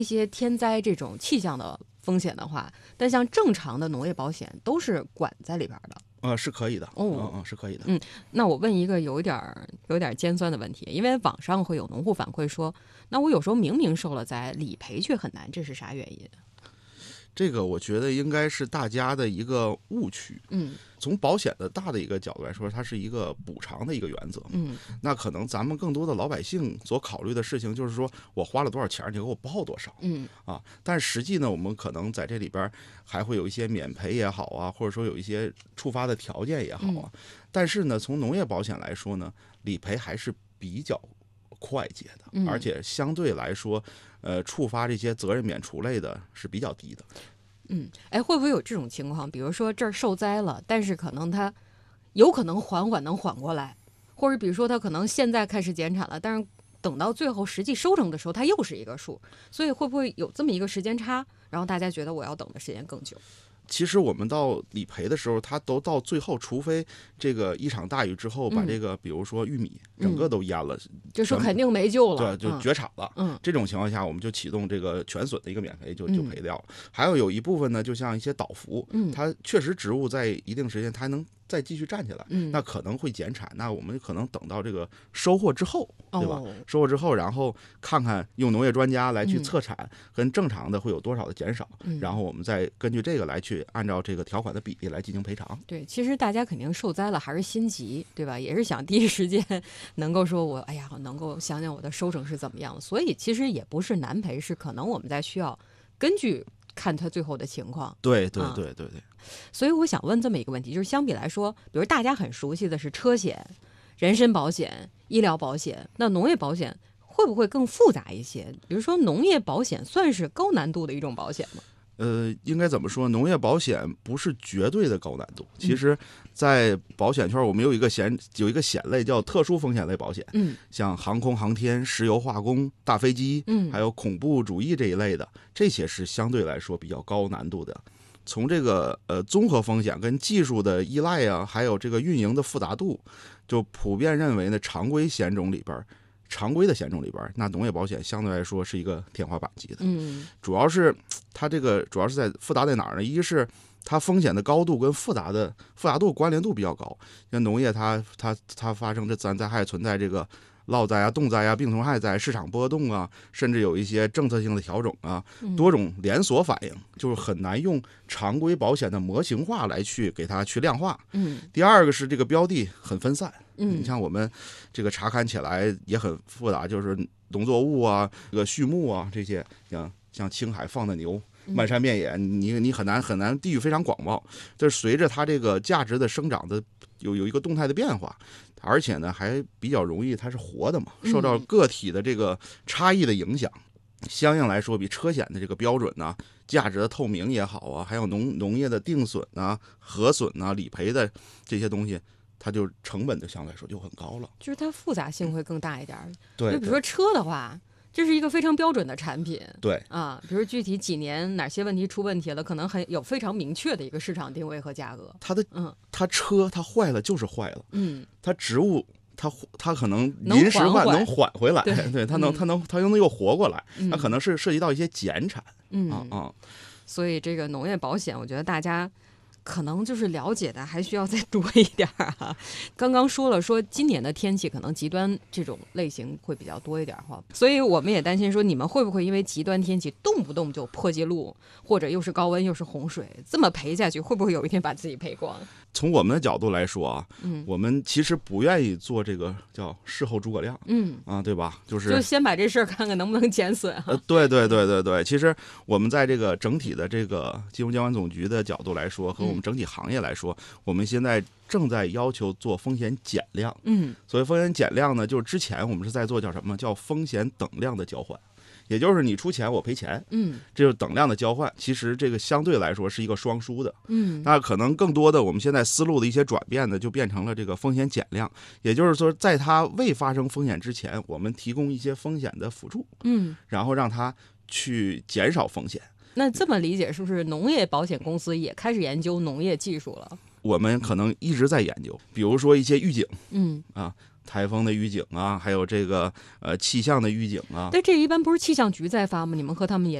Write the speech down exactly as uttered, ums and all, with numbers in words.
一些天灾这种气象的风险的话，但像正常的农业保险都是管在里边的。 呃，是可以的， 哦， 嗯嗯，是可以的。 嗯，那我问一个有一点有点尖酸的问题，因为网上会有农户反馈说，那我有时候明明受了灾，理赔却很难，这是啥原因？ 这个我觉得应该是大家的一个误区。 嗯， 从保险的大的一个角度来说，它是一个补偿的一个原则。 嗯， 那可能咱们更多的老百姓所考虑的事情就是说我花了多少钱，你给我报多少。 嗯啊，但实际呢，我们可能在这里边还会有一些免赔也好啊，或者说有一些触发的条件也好啊。 嗯、 但是呢，从农业保险来说呢，理赔还是比较快捷的， 嗯、 而且相对来说，呃，触发这些责任免除类的是比较低的。 嗯，哎，会不会有这种情况？比如说这儿受灾了，但是可能它有可能缓缓能缓过来，或者比如说它可能现在开始减产了，但是等到最后实际收成的时候，它又是一个数，所以会不会有这么一个时间差？然后大家觉得我要等的时间更久？ 其实我们到理赔的时候，它都到最后，除非这个一场大雨之后把这个，比如说玉米整个都淹了， 嗯、就说肯定没救了， 对，就绝产了。 嗯， 这种情况下，我们就启动这个全损的一个免赔，就就赔掉了。嗯、还有有一部分呢，就像一些倒伏， 嗯， 它确实植物在一定时间它还能再继续站起来， 嗯， 那可能会减产。那我们可能等到这个收获之后，对吧？ 哦、 收获之后，然后看看用农业专家来去测产，嗯、跟正常的会有多少的减少， 嗯、 然后我们再根据这个来去按照这个条款的比例来进行赔偿。 对，其实大家肯定受灾了，还是心急，对吧？也是想第一时间能够说我，哎呀，能够想想我的收成是怎么样的。所以其实也不是难赔，是可能我们在需要根据看他最后的情况。 对对对对对。 嗯、所以我想问这么一个问题，就是相比来说，比如大家很熟悉的是车险、人身保险、医疗保险，那农业保险会不会更复杂一些？比如说农业保险算是高难度的一种保险吗？ 呃，应该怎么说？农业保险不是绝对的高难度。其实，在保险圈我们有一个险有一个险类叫特殊风险类保险， 嗯， 像航空航天、石油化工、大飞机， 嗯， 还有恐怖主义这一类的，这些是相对来说比较高难度的。从这个呃综合风险跟技术的依赖啊，还有这个运营的复杂度，就普遍认为呢，常规险种里边。常规的险种里边，那农业保险相对来说是一个天花板级的。 嗯， 主要是它这个主要是在复杂在哪儿呢？一是它风险的高度跟复杂的复杂度关联度比较高。像农业它它它发生这自然灾害存在这个涝灾啊、冻灾啊、病虫害灾、市场波动啊，甚至有一些政策性的调整啊，多种连锁反应，就是很难用常规保险的模型化来去给它去量化。 嗯， 第二个是这个标的很分散。 嗯， 你像我们这个查看起来也很复杂，就是农作物啊、这个畜牧啊这些，像像青海放的牛、漫山遍野，你你很难很难，地域非常广袤。这随着它这个价值的生长的有有一个动态的变化，而且呢还比较容易，它是活的嘛，受到个体的这个差异的影响，相应来说比车险的这个标准呢、啊、价值的透明也好啊，还有农农业的定损啊、核损啊、理赔的这些东西。它就成本的相对来说就很高了， 就是它复杂性会更大一点。 对， 就比如说车的话，这是一个非常标准的产品。 对啊，比如具体几年哪些问题出问题了，可能很有非常明确的一个市场定位和价格。 它的嗯， 它车它坏了就是坏了， 嗯， 它植物它它可能临时换能缓回来， 对， 对，它能它能它能又活过来， 嗯、 它可能是涉及到一些减产， 嗯啊啊， 所以这个农业保险，我觉得大家。可能就是了解的还需要再多一点啊。刚刚说了，说今年的天气可能极端这种类型会比较多一点哈，所以我们也担心说你们会不会因为极端天气动不动就破纪录，或者又是高温又是洪水，这么赔下去会不会有一天把自己赔光？ 从我们的角度来说啊， 嗯， 我们其实不愿意做这个叫事后诸葛亮， 嗯啊，对吧？就是就先把这事儿看看能不能减损哈、 呃。对对对对对，其实我们在这个整体的这个金融监管总局的角度来说，和我们整体行业来说，嗯、我们现在正在要求做风险减量。 嗯， 所谓风险减量呢，就是之前我们是在做叫什么叫风险等量的交换。也就是你出钱我赔钱， 嗯， 这就是等量的交换。其实这个相对来说是一个双输的， 嗯， 那可能更多的我们现在思路的一些转变呢，就变成了这个风险减量。也就是说，在它未发生风险之前，我们提供一些风险的辅助， 嗯， 然后让它去减少风险。 那这么理解，是不是农业保险公司也开始研究农业技术了？ 我们可能一直在研究，比如说一些预警， 嗯啊， 台风的预警啊，还有这个呃气象的预警啊。 但这一般不是气象局在发吗？你们和他们也